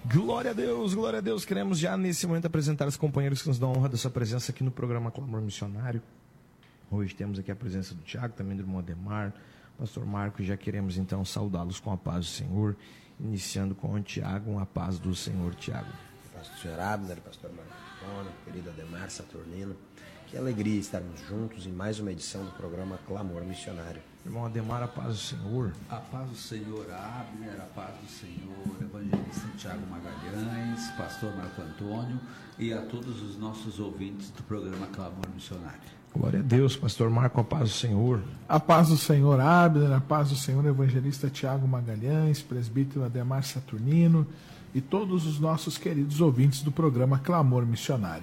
Glória a Deus. Queremos já nesse momento apresentar os companheiros que nos dão a honra da sua presença aqui no programa Clamor Missionário. Hoje temos aqui a presença do Tiago, também do irmão Ademar, pastor Marco, e já queremos então saudá-los com a paz do Senhor, iniciando com o Tiago, a paz do Senhor, Tiago. Pastor Abner, pastor Marco Antônio, querido Ademar Saturnino, que alegria estarmos juntos em mais uma edição do programa Clamor Missionário. Irmão Ademar, a paz do Senhor. A paz do Senhor, Abner, a paz do Senhor, evangelista Tiago Magalhães, pastor Marco Antônio e a todos os nossos ouvintes do programa Clamor Missionário. Glória a Deus, pastor Marco, a paz do Senhor. A paz do Senhor, Abner, a paz do Senhor, evangelista Tiago Magalhães, presbítero Ademar Saturnino e todos os nossos queridos ouvintes do programa Clamor Missionário.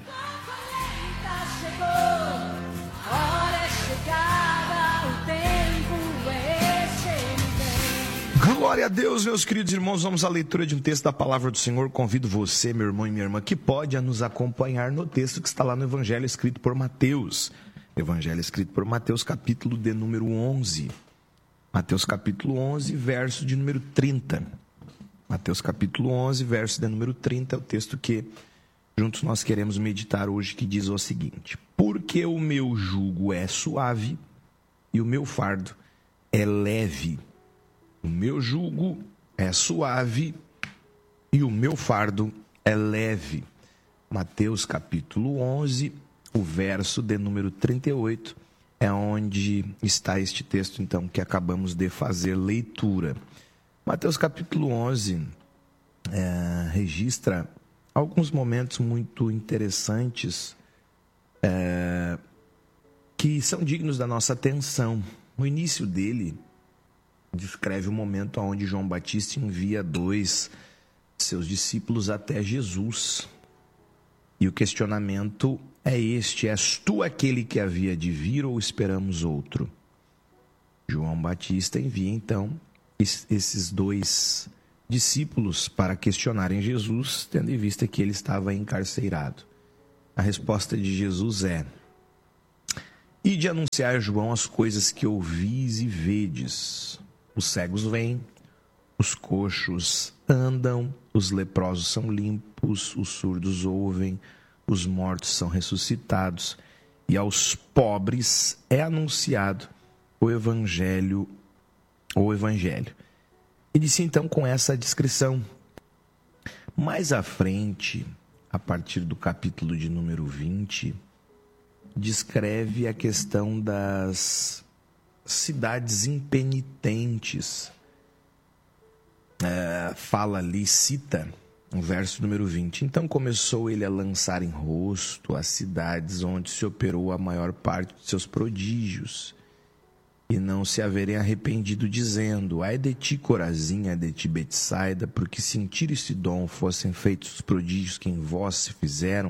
Glória a Deus, meus queridos irmãos, vamos à leitura de um texto da palavra do Senhor. Convido você, meu irmão e minha irmã, que pode nos acompanhar no texto que está lá no Evangelho escrito por Mateus. Evangelho escrito por Mateus, capítulo de número 11. Mateus capítulo 11, verso de número 30. Mateus capítulo 11, verso de número 30, é o texto que juntos nós queremos meditar hoje, que diz o seguinte: porque o meu jugo é suave e o meu fardo é leve. O meu jugo é suave e o meu fardo é leve. Mateus capítulo 11, o verso de número 38, é onde está este texto, então, que acabamos de fazer leitura. Mateus capítulo 11 registra alguns momentos muito interessantes que são dignos da nossa atenção. No início dele, descreve o momento onde João Batista envia 2 seus discípulos até Jesus. E o questionamento é este: és tu aquele que havia de vir ou esperamos outro? João Batista envia então esses 2 discípulos para questionarem Jesus, tendo em vista que ele estava encarcerado. A resposta de Jesus é: ide anunciar a João as coisas que ouvis e vedes. Os cegos vêm, os coxos andam, os leprosos são limpos, os surdos ouvem, os mortos são ressuscitados, e aos pobres é anunciado o Evangelho. E disse então com essa descrição. Mais à frente, a partir do capítulo de número 20, descreve a questão das cidades impenitentes. Fala ali, cita o verso número 20. Então começou ele a lançar em rosto as cidades onde se operou a maior parte de seus prodígios, e não se haverem arrependido, dizendo: ai de ti, Corazim, ai de ti, Betsaida, porque se em Tiro e Sidom fossem feitos os prodígios que em vós se fizeram,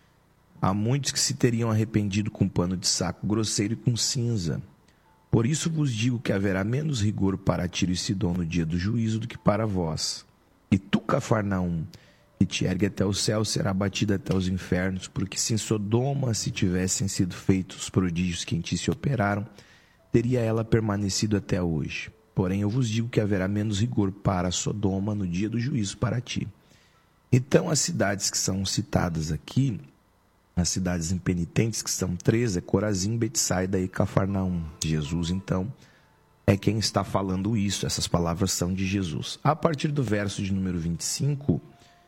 há muitos que se teriam arrependido com pano de saco grosseiro e com cinza. Por isso vos digo que haverá menos rigor para Tiro e Sidom no dia do juízo do que para vós. E tu, Cafarnaum, que te ergue até o céu, será batida até os infernos, porque se em Sodoma se tivessem sido feitos os prodígios que em ti se operaram, teria ela permanecido até hoje. Porém, eu vos digo que haverá menos rigor para Sodoma no dia do juízo para ti. Então, as cidades que são citadas aqui, as cidades impenitentes, que são 3, é Corazim, Betsaida e Cafarnaum. Jesus, então, é quem está falando isso. Essas palavras são de Jesus. A partir do verso de número 25,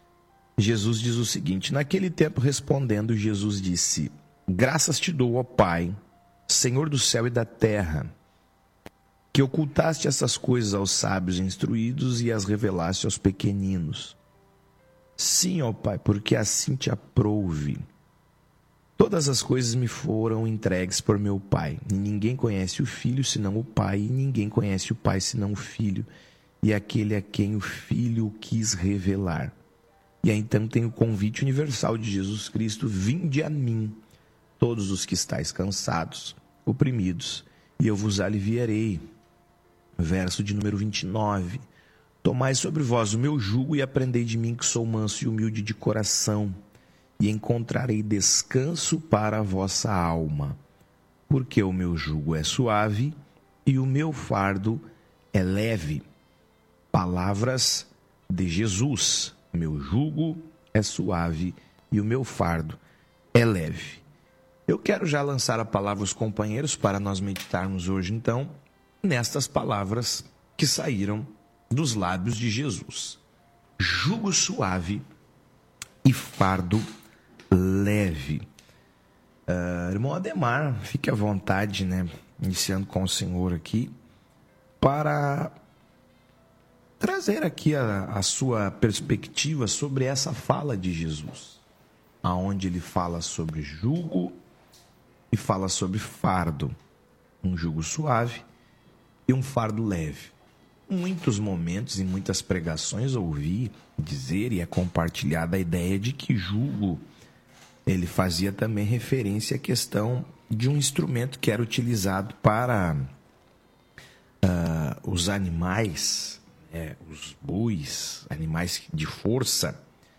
Jesus diz o seguinte: naquele tempo, respondendo, Jesus disse: graças te dou, ó Pai, Senhor do céu e da terra, que ocultaste essas coisas aos sábios instruídos e as revelaste aos pequeninos. Sim, ó Pai, porque assim te aprouve. Todas as coisas me foram entregues por meu Pai. E ninguém conhece o Filho senão o Pai, e ninguém conhece o Pai senão o Filho, e aquele a quem o Filho quis revelar. E aí então tem o convite universal de Jesus Cristo: vinde a mim, todos os que estáis cansados, oprimidos, e eu vos aliviarei. Verso de número 29. Tomai sobre vós o meu jugo e aprendei de mim, que sou manso e humilde de coração, e encontrarei descanso para a vossa alma, porque o meu jugo é suave e o meu fardo é leve. Palavras de Jesus. O meu jugo é suave e o meu fardo é leve. Eu quero já lançar a palavra aos companheiros para nós meditarmos hoje, então, nestas palavras que saíram dos lábios de Jesus. Jugo suave e fardo leve. Irmão Ademar, fique à vontade, né? Iniciando com o Senhor aqui, para trazer aqui a sua perspectiva sobre essa fala de Jesus, aonde ele fala sobre jugo e fala sobre fardo, um jugo suave e um fardo leve. Em muitos momentos, em muitas pregações, ouvi dizer e é compartilhada a ideia de que jugo, ele fazia também referência à questão de um instrumento que era utilizado para os animais, os bois, animais de força.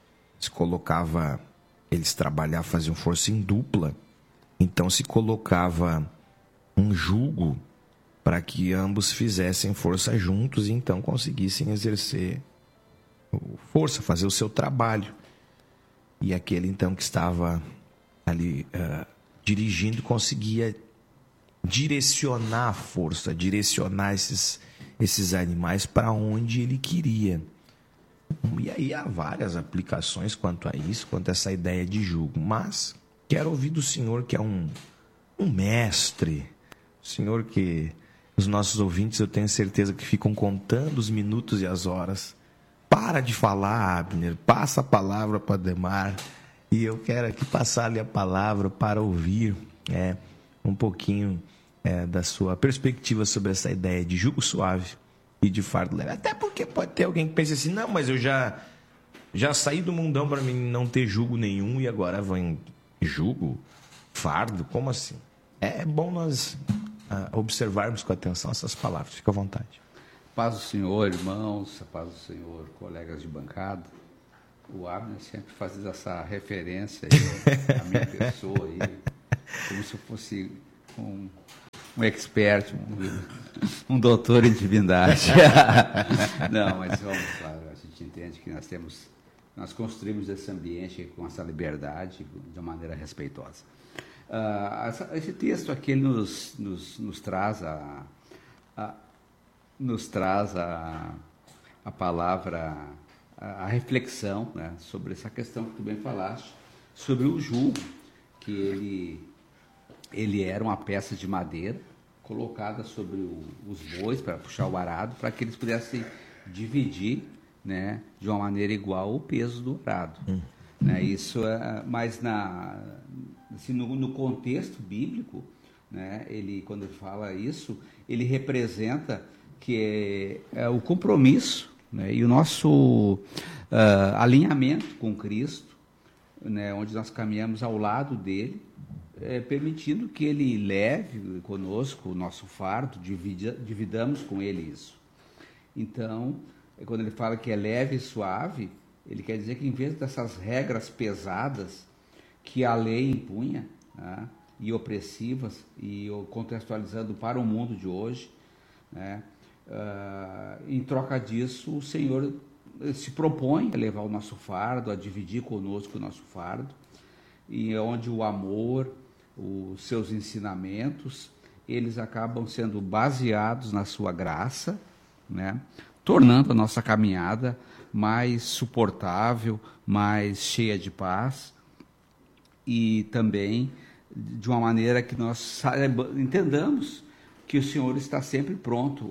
Eles trabalhavam, faziam força em dupla, então se colocava um jugo para que ambos fizessem força juntos e então conseguissem exercer força, fazer o seu trabalho. E aquele então que estava ali dirigindo conseguia direcionar a força, direcionar esses animais para onde ele queria. E aí há várias aplicações quanto a isso, quanto a essa ideia de jugo. Mas quero ouvir do Senhor, que é um mestre, Senhor, que os nossos ouvintes, eu tenho certeza que ficam contando os minutos e as horas. Para de falar, Abner, passa a palavra para Ademar, e eu quero aqui passar-lhe a palavra para ouvir um pouquinho da sua perspectiva sobre essa ideia de jugo suave e de fardo leve. Até porque pode ter alguém que pense assim, não, mas eu já saí do mundão para mim não ter jugo nenhum e agora vou em jugo, fardo, como assim? É bom nós observarmos com atenção essas palavras. Fica à vontade. Paz do Senhor, irmãos, a paz do Senhor, colegas de bancada. O Abner sempre faz essa referência aí, à minha pessoa, aí, como se eu fosse um expert, um doutor em divindade. Não, mas vamos lá, a gente entende que nós construímos esse ambiente com essa liberdade de uma maneira respeitosa. Esse texto aqui ele nos traz a palavra, a reflexão, né, sobre essa questão que tu bem falaste, sobre o jugo, que ele era uma peça de madeira colocada sobre os bois para puxar o arado, para que eles pudessem dividir, né, de uma maneira igual o peso do arado. Né, isso mas assim, no contexto bíblico, né, quando ele fala isso, ele representa que é o compromisso, né, e o nosso alinhamento com Cristo, né, onde nós caminhamos ao lado dele, permitindo que ele leve conosco o nosso fardo, dividamos com ele isso. Então, quando ele fala que é leve e suave, ele quer dizer que em vez dessas regras pesadas que a lei impunha, né, e opressivas, e contextualizando para o mundo de hoje, né, em troca disso, o Senhor se propõe a levar o nosso fardo, a dividir conosco o nosso fardo, e onde o amor, os seus ensinamentos, eles acabam sendo baseados na sua graça, né, tornando a nossa caminhada mais suportável, mais cheia de paz, e também de uma maneira que nós entendamos que o Senhor está sempre pronto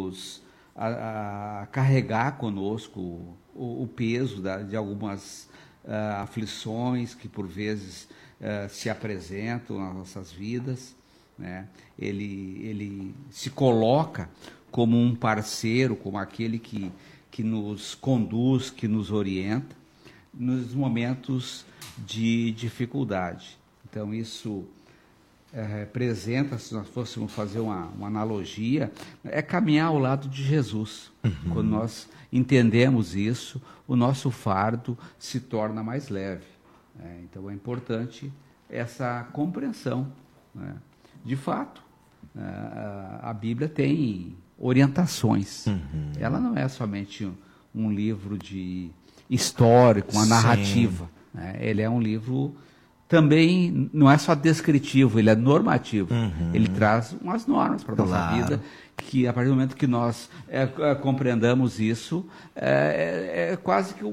a carregar conosco o peso de algumas aflições que por vezes se apresentam nas nossas vidas, né? Ele se coloca como um parceiro, como aquele que nos conduz, que nos orienta nos momentos de dificuldade. Então isso representa, se nós fôssemos fazer uma analogia, é caminhar ao lado de Jesus. Quando nós entendemos isso, o nosso fardo se torna mais leve. Então é importante essa compreensão, né? De fato, a Bíblia tem orientações. Ela não é somente um livro de histórico, uma narrativa. Né? Ele é um livro também, não é só descritivo, ele é normativo. Ele traz umas normas para a nossa vida, que a partir do momento que nós compreendamos isso, é quase que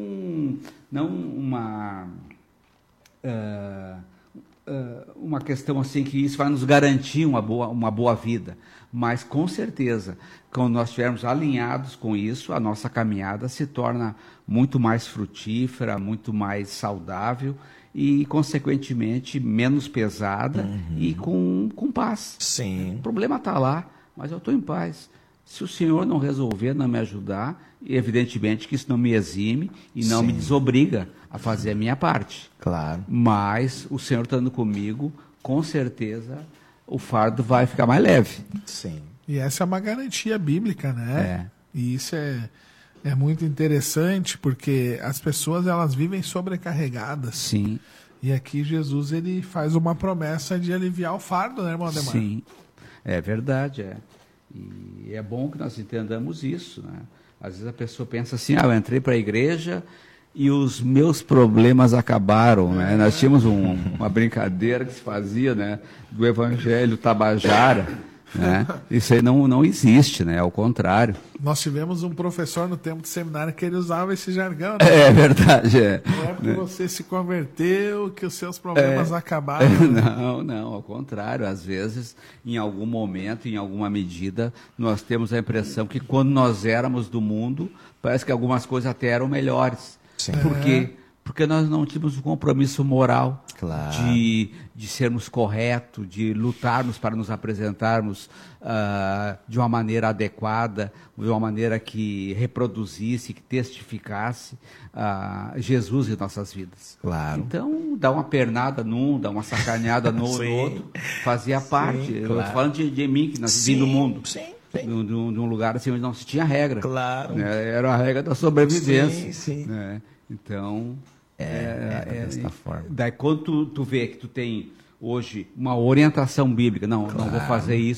uma questão assim que isso vai nos garantir uma boa vida, mas com certeza, quando nós estivermos alinhados com isso, a nossa caminhada se torna muito mais frutífera, muito mais saudável e, consequentemente, menos pesada e com paz. Sim. O problema está lá, mas eu estou em paz. Se o Senhor não resolver, não me ajudar, evidentemente que isso não me exime e não me desobriga a fazer a minha parte. Claro. Mas o Senhor estando comigo, com certeza o fardo vai ficar mais leve. Sim. E essa é uma garantia bíblica, né? E isso é muito interessante, porque as pessoas elas vivem sobrecarregadas. Sim. E aqui Jesus ele faz uma promessa de aliviar o fardo, né, irmão Ademar? Sim, é verdade. E é bom que nós entendamos isso, né? Às vezes a pessoa pensa assim, eu entrei para a igreja e os meus problemas acabaram, né? Nós tínhamos uma brincadeira que se fazia, né, do evangelho tabajara, né? Isso aí não existe, né? Ao contrário. Nós tivemos um professor no tempo de seminário que ele usava esse jargão, né? É verdade, Não é porque você se converteu que os seus problemas acabaram. Não, ao contrário. Às vezes, em algum momento, em alguma medida, nós temos a impressão que quando nós éramos do mundo, parece que algumas coisas até eram melhores. Sim. Por quê? Porque nós não tínhamos um compromisso moral de sermos corretos, de lutarmos para nos apresentarmos de uma maneira adequada, de uma maneira que reproduzisse, que testificasse Jesus em nossas vidas. Claro. Então, dar uma pernada num, dar uma sacaneada no outro, fazia parte. Claro. Eu estou falando de mim, que nasci no mundo. Sim. De um lugar assim onde não se tinha regra. Claro. Né? Era a regra da sobrevivência. Sim. Né? Então, desta forma. Daí quando tu vê que tu tem hoje uma orientação bíblica, não vou fazer isso